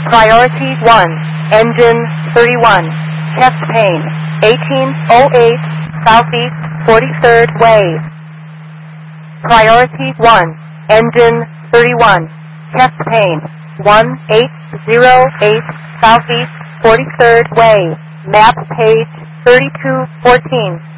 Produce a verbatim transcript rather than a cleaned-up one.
Priority one, engine thirty-one, chest pain, eighteen oh eight, Southeast forty-third Way. Priority one, engine thirty-one, chest pain, eighteen oh eight, Southeast forty-third Way, map page thirty-two fourteen.